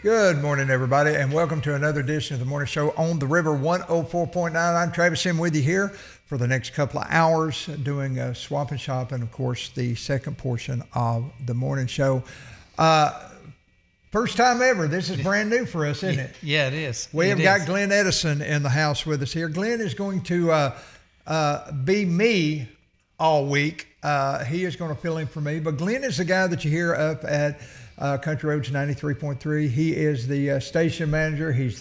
Good morning, everybody, and welcome to another edition of the Morning Show on the River 104.9. I'm Travis Sim with you here for the next couple of hours doing Swap and Shop and, of course, the second portion of the Morning Show. First time ever. This is brand new for us, isn't it? Yeah, it is. We have got Glenn Edison in the house with us here. Glenn is going to be me all week. He is going to fill in for me, but Glenn is the guy that you hear up at Country Roads 93.3. He is the station manager. He's